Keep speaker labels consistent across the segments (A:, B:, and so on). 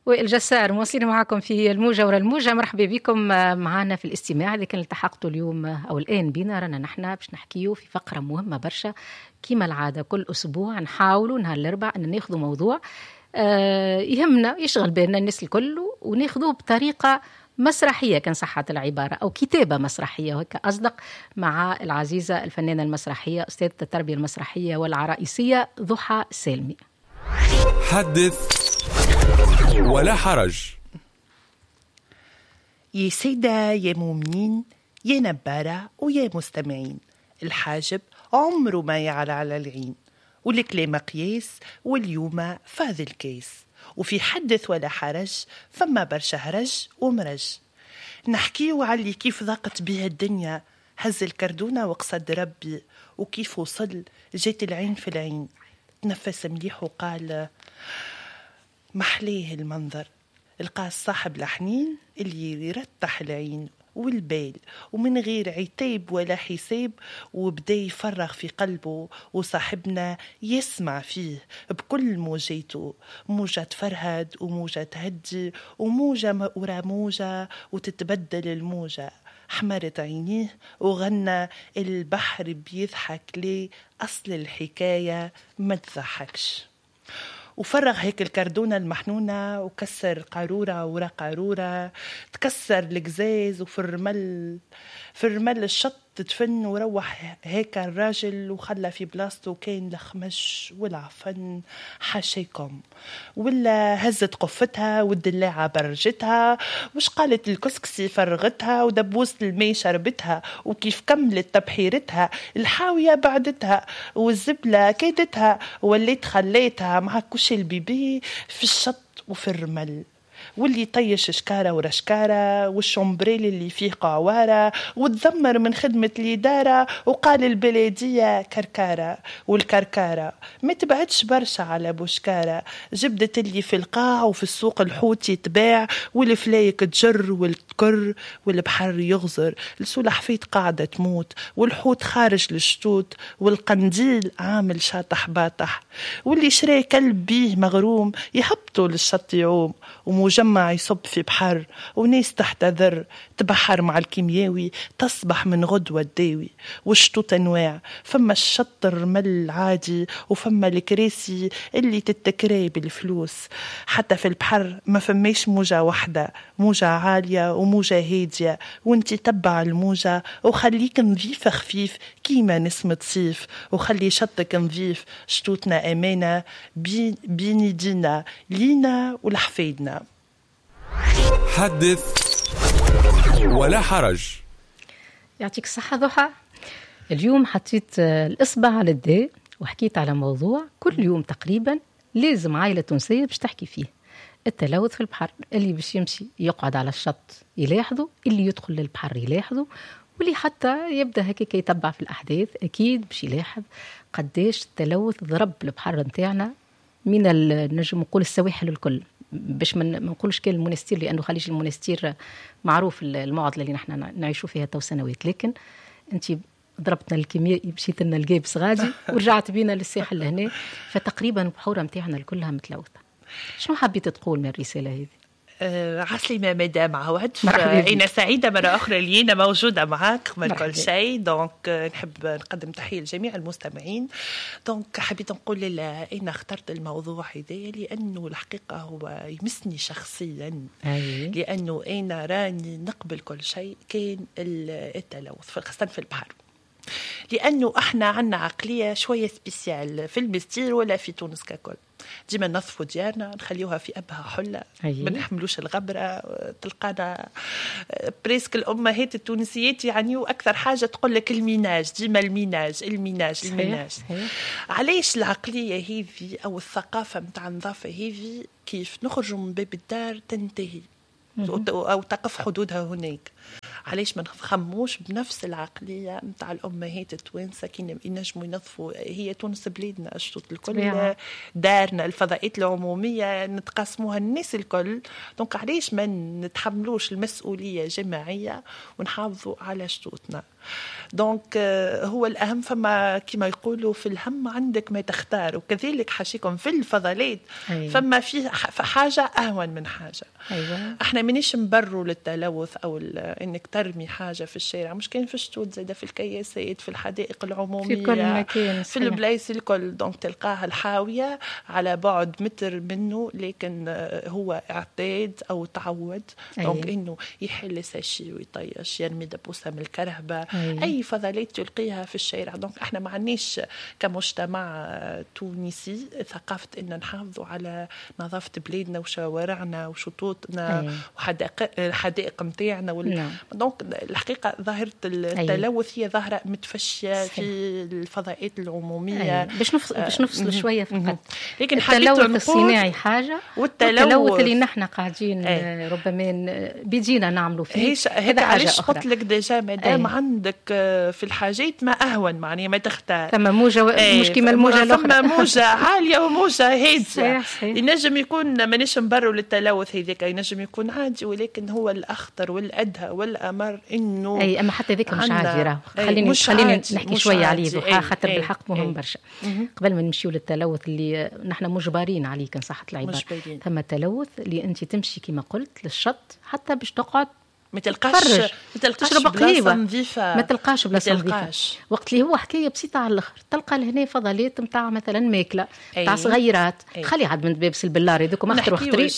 A: وائل جسار مواصلين معكم في الموجة ورا الموجة. مرحبا بكم معنا في الاستماع. إذا كان التحقتوا اليوم أو الآن بينا رانا نحن باش نحكيو في فقرة مهمة برشا كما العادة. كل أسبوع نحاولوا نهار الأربعاء أن ناخذوا موضوع يهمنا يشغل بالنا الناس الكل وناخذوه بطريقة مسرحية كان صحة العبارة أو كتابة مسرحية وهيك أصدق مع العزيزة الفنانة المسرحية أستاذة التربية المسرحية والعرائسية ضحى سالمي.
B: حدث ولا حرج.
C: يا سيدة يا مؤمنين يا نبارة ويا مستمعين، الحاجب عمره ما يعلى على العين، والكلام قياس واليوم فاض الكيس، وفي حدث ولا حرج فما برشا هرج ومرج. نحكيو علي كيف ضاقت بها الدنيا، هز الكردونة وقصد ربي، وكيف وصل جات العين في العين، تنفس مليح وقال محليه المنظر، لقى صاحب الحنين اللي يرتح العين والبال ومن غير عتاب ولا حساب، وبدا يفرغ في قلبه وصاحبنا يسمع فيه بكل موجاته، موجة تفرهد وموجة تهدي وموجة ورا موجة وتتبدل الموجة. حمرت عينيه وغنى البحر بيضحك ليه، أصل الحكاية ما تضحكش. وفرغ هيك الكردونة المحنونة وكسر قارورة ورا قارورة، تكسر القزاز وفي الرمل الشط تفن، وروح هيك الراجل وخلى في بلاصته كان الخمش والعفن حاشيكم، ولا هزت قفتها والدلاعة برجتها، وش قالت الكسكسي فرغتها ودبوس المي شربتها، وكيف كملت تبحيرتها الحاوية بعدتها، والزبلة كيدتها وليت خليتها مع كوش البيبي في الشط وفي الرمل، واللي طيش شكارة ورا شكارة، والشمبريل اللي فيه قعوارة، وتذمر من خدمة الإدارة وقال البلدية كركارة، والكركارة ما تبعدش برشا على بوشكارة، جبدت اللي في القاع وفي السوق الحوت يتباع، والفلايك تجر والتكر والبحر يغزر، السلحفيت قاعدة تموت والحوت خارج للشتوت، والقنديل عامل شاطح باطح، واللي شري كلب بيه مغروم يهبطوا للشط يعوم، ومجمع يصب في بحر، وناس تحتذر تبحر مع الكيمياوي تصبح من غدوة الداوي. والشطوط أنواع، فما الشط الرمل العادي وفما الكراسي اللي تتكري بالفلوس، حتى في البحر ما فماش موجة واحدة، موجة عالية وموجة هادية، وانتي تبع الموجة وخليك نظيف خفيف كيما نسمة صيف، وخلي شطك نظيف، شطوطنا أمانة بين يدينا لينا ولحفيدنا.
B: حدث ولا حرج.
A: يعطيك الصحة ضحى. اليوم حطيت الإصبع على الداء وحكيت على موضوع كل يوم تقريبا لازم عائلة تونسية باش تحكي فيه: التلوث في البحر. اللي باش يمشي يقعد على الشط يلاحظه، اللي يدخل للبحر يلاحظه، واللي حتى يبدأ هكيك يتبع في الأحداث أكيد باش يلاحظ قديش التلوث ضرب البحر نتاعنا من نجم نقول السواحل الكل. باش ما نقولش كان المونستير، لأنه خليش المونستير معروف المعضلة اللي نحن نعيشوا فيها تو سنوات، لكن أنت ضربتنا الكيمياء مشيت لنا الجيبس غادي ورجعت بينا للساحل لهنا، فتقريبا البحورة متاعنا الكلها متلوثة. شنو حبيت تقول من الرسالة هذه؟
C: عسلمة مدام عوض، أنا سعيدة مرة أخرى اللي أنا موجودة معاك قبل كل شيء. دونك نحب نقدم تحية لجميع المستمعين. دونك حبيت نقول أنا اخترت الموضوع هذا لأنه الحقيقة هو يمسني شخصيا، لأنه أنا راني نقبل كل شيء كان التلوث خاصة في البحر، لأنه احنا عنا عقلية شوية سبيسيال في المستير ولا في تونس ككل. ديما نظفوا ديارنا نخليوها في أبها حلة، ما نحملوش الغبرة. تلقانا بريسك الأمهات التونسيات يعني وأكثر حاجة تقول لك الميناج، ديما الميناج. علاش العقلية هذه أو الثقافة متاع النظافة هذه كيف نخرجوا من باب الدار تنتهي أو تقف حدودها هناك؟ علاش ما نخموش بنفس العقلية متاع الأمهات التوانسة كي ينجموا ينظفوا؟ هي تونس بلادنا الشطوط الكل، دارنا، الفضاءات العمومية نتقاسموها الناس الكل. دونك علاش ما نتحملوش المسؤولية جماعية ونحافظوا على شطوطنا؟ دونك هو الأهم، فما كما يقولوا في الهم عندك ما تختار، وكذلك حاشيكم في الفضلات فما في حاجة أهون من حاجة. احنا منيش نبروا للتلوث أو إنك ترمي حاجة في الشارع، مش كان في الشتوت زاده في الكياسات في الحدائق العمومية
A: في كل مكان
C: في البلايص الكل. دونك تلقاها الحاوية على بعد متر منه، لكن هو اعتاد أو تعود دونك إنه يحل ساشي ويطيش، يرمي دبوسة من الكرهبة، أي فضلات تلقيها في الشارع. دونك احنا ما عندناش كمجتمع تونسي ثقافة إن نحافظوا على نظافة بلادنا وشوارعنا وشطوطنا وحدائق متاعنا دونك الحقيقة ظاهرة التلوث هي ظاهرة متفشية في الفضاءات العمومية.
A: باش نفصل شوية فقط.
C: لكن
A: التلوث الصناعي حاجة، والتلوث اللي نحن قاعدين ربما بيجينا نعملوا فيه
C: هذا علاش قلت لك ديجا مادام عندك في الحاجات ما أهون، معناها ما تختار.
A: ثم موجة مش كيما الموجة الأخرى،
C: ثم موجة عالية وموجة هادية. ينجم يكون مانيش نبروا للتلوث هذاك، ينجم يكون عادي، ولكن هو الأخطر والأدهى والأمر إنه
A: أما حتى ذاك مش عادي. راه خليني نحكي شوية عليه خاطر بالحق مهم برشا. قبل ما نمشيو للتلوث اللي نحن مجبرين عليه كان صحة العباد، ثم التلوث اللي أنت تمشي كما قلت للشط حتى باش تقعد
C: ما تلقاش
A: تشرب قهيوة، ما تلقاش بلاصه نظيفه. وقت اللي هو حكايه بسيطه على الاخر، تلقى لهنا فضلات نتاع مثلا ماكله نتاع صغيرات، خلي عاد من باب البلار هذوك ما اختروا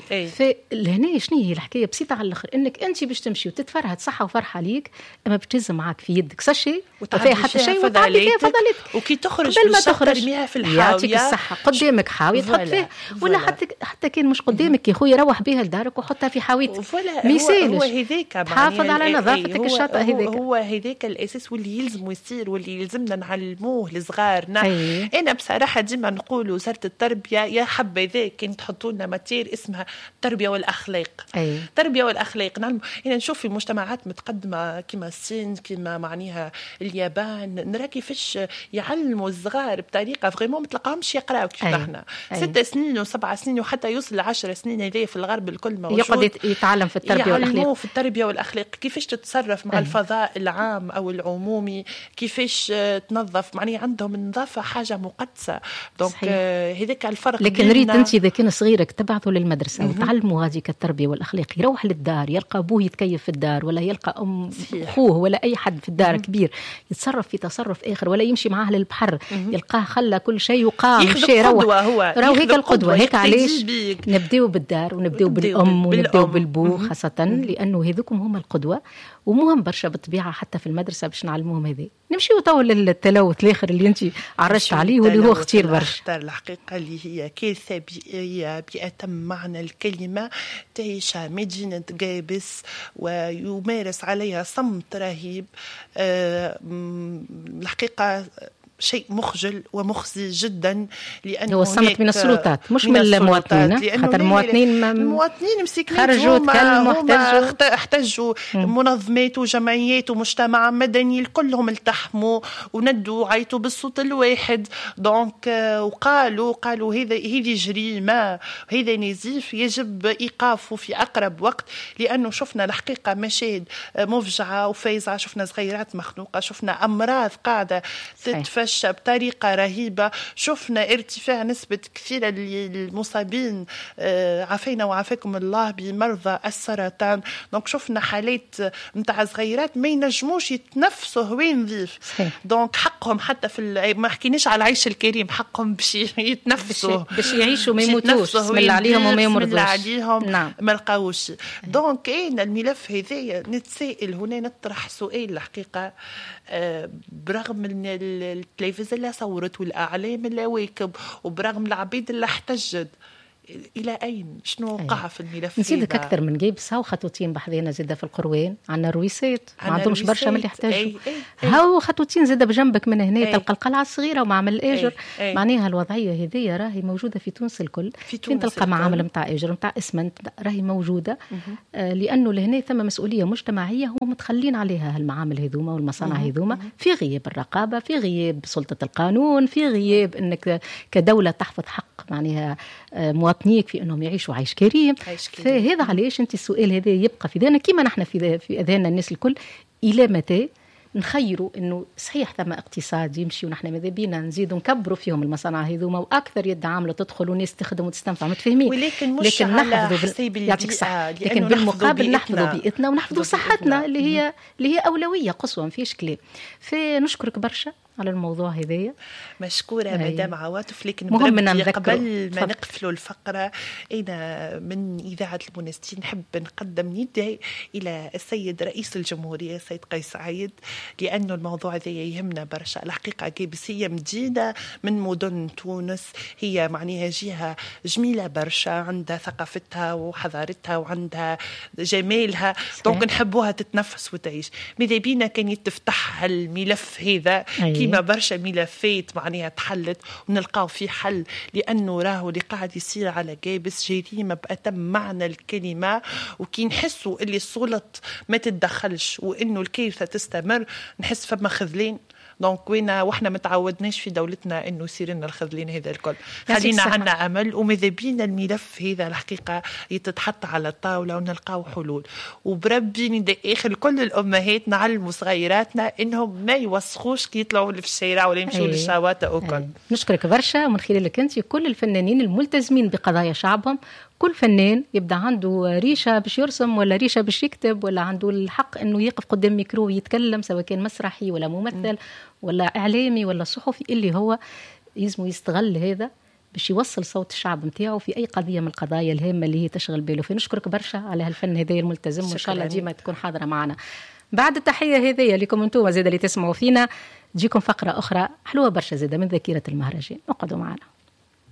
A: فلهنا شنو هي الحكايه بسيطه على الاخر، انك انت باش تمشي وتتفرهد صحه وفرحه ليك، اما بتهز معاك في يدك ساشي وفيها حتى شيء وتعدي فيها فضلات،
C: وكي تخرج قبل ما ترميها في الحاويه
A: يعطيك الصحه قدامك حاويه تحط فيها، ولا حتى كان مش قدامك يا خويا روح بها لدارك وحطها في حاويتك.
C: مثالش
A: تحافظ على نظافتك الشاطئة هذيك.
C: هو هذاك الأساس واللي يلزم يصير واللي يلزمنا نعلموه لصغارنا. أنا بصراحة ديما نقول وزارة التربية يا حبذا كان تحطوا لنا ماتير اسمها التربية والأخلاق. التربية والأخلاق نعلم. أنا نشوف في مجتمعات متقدمة كما الصين كما معناها اليابان نرى كيفاش يعلموا الصغار بطريقة فريمون متلقاهمش يقراوا كيف احنا 6 سنين و7 سنين وحتى يوصل 10 سنين هذه في الغرب الكل موجود.
A: يقعد يتعلم في التربية والأخلاق.
C: في التربية والأخلاق كيفاش تتصرف مع الفضاء العام أو العمومي، كيفاش تنظف، معناها عندهم النظافة حاجة مقدسة. دونك هذاك الفرق.
A: لكن ريت أنت إذا كان صغيرك تبعثوا للمدرسة وتعلموا هذيك التربية والأخلاق، يروح للدار يلقى أبوه يتكيف في الدار ولا يلقى أخوه ولا أي حد في الدار كبير يتصرف في تصرف آخر، ولا يمشي معاه للبحر يلقاه خلى كل شيء وقام مشي روح هيك القدوة. هيك علاش نبدأوا بالدار ونبدأوا بالأم ونبدأوا بالبو خاصة لأنه هذوكم هم القدوة، ومهم برشا بالطبيعة حتى في المدرسة باش نعلموهم هذي. نمشيو تو للتلوث الآخر اللي أنت عرجت عليه واللي هو خطير برشا.
C: الحقيقة اللي هي كارثة بيئية بأتم معنى الكلمة، تعيش مدينة قابس ويمارس عليها صمت رهيب. الحقيقة شيء مخجل ومخزي جدا، لأنه
A: هو الصمت من السلطات مش من المواطنين، خاطر
C: المواطنين مسكينين احتجوا منظمات وجمعيات ومجتمع مدني كلهم التحموا وندوا وعيتوا بالصوت الواحد. دونك وقالوا هذه جريمة، هذا نزيف يجب إيقافه في أقرب وقت، لأنه شفنا الحقيقة مشاهد مفجعة وفيزعة، شفنا صغيرات مخنوقة، شفنا أمراض قاعدة تتفشى بطريقة رهيبة، شفنا ارتفاع نسبة كثيرة للمصابين عافينا وعافاكم الله بمرضى السرطان. دونك شفنا حالات متاع صغيرات ما ينجموش يتنفسوا هواء نظيف. دونك حقهم حتى في ما حكيناش على العيش الكريم، حقهم باش يتنفسوا
A: باش يعيشوا ما يموتوش، بسم الله عليهم وما يمرضوش،
C: عليهم ما لقاوش. دونك الملف هذا نتسائل هنا، نطرح سؤال الحقيقة، برغم ان التلفزيون اللي صورت والاعلام اللي واكب وبرغم العبيد اللي احتجت، الى اين شنو وقع في الملف؟
A: نزيدك اكثر من جيبس هاو خطوتين بحذينا زاده في القروان، عندنا رويسات ما عندهمش برشا من اللي يحتاجوا. هاو خطوتين زاده بجنبك من هنا تلقى القلعه الصغيره ومعمل الاجر. معناها الوضعيه هذه راهي موجوده في تونس الكل، فين تلقى معامل نتاع اجر نتاع اسمنت راهي موجوده. لانه لهنا ثم مسؤوليه مجتمعيه هم متخلين عليها هالمعامل هذوما والمصانع هذوما، في غياب الرقابه، في غياب سلطه القانون، في غياب انك كدوله تحفظ حق معناها مواطنيك في انهم يعيشوا عيش كريم. فهذا علاش انت السؤال هذا يبقى في ذهننا كيما نحن في اذهان الناس الكل، الى متى نخيروا انه صحيح ثم اقتصاد يمشي ونحن ماذا بينا نزيدوا نكبروا فيهم المصانع هذوما واكثر يد عامله تدخل وناس تخدم وتستنفع متفاهمين،
C: ولكن مش
A: لكن
C: على حساب البيئة،
A: لكن بالمقابل نحفظوا بيئتنا ونحفظوا صحتنا اللي هي اولويه قصوى ما فيش كلام. فنشكرك برشا على الموضوع هذايا.
C: مشكورة مدام عواطف. لكن قبل ما نقفلوا الفقرة أنا من إذاعة المنستين نحب نقدم نداء إلى السيد رئيس الجمهورية السيد قيس سعيد، لأنه الموضوع ذا يهمنا برشا. الحقيقة جيبس هي مدينة من مدن تونس، هي معناها جهة جميلة برشا، عندها ثقافتها وحضارتها وعندها جمالها، دونك نحبوها تتنفس وتعيش. ماذا بينا كان يتفتح الملف هذا كيما برشا ملفات معناها تحلت ونلقاو فيه حل، لأنه راهو اللي قاعد يصير على جابس جريمة بأتم معنى الكلمة. وكي نحسوا اللي السلطة ما تتدخلش وإنه الكارثة تستمر نحس فما خذلين. دونك واحنا متعودناش في دولتنا انه يصير لنا الخذلين هذا الكل. خلينا عنا امل وماذا بينا الملف هذا الحقيقه يتحط على الطاوله ونلقاو حلول. وبربي نداء اخر كل الامهات نعلموا صغيراتنا انهم ما يوسخوش كي يطلعوا في الشارع ولا يمشوا للشواطئ وكل.
A: نشكرك برشا من خلالك انت كل الفنانين الملتزمين بقضايا شعبهم. كل فنان يبدأ عنده ريشة باش يرسم ولا ريشة باش يكتب ولا عنده الحق انه يقف قدام ميكرو ويتكلم، سواء كان مسرحي ولا ممثل ولا اعلامي ولا صحفي، اللي هو يزمو يستغل هذا باش يوصل صوت الشعب متاعه في اي قضية من القضايا الهامة اللي هي تشغل باله. فنشكرك برشا على هالفن هذا الملتزم، وان شاء الله ديما تكون حاضرة معنا. بعد التحية هذه لكم انتم زيادة اللي تسمعوا فينا، تجيكم فقرة اخرى حلوة برشا زيادة من ذاكرة المهرجان. اقعدوا معنا.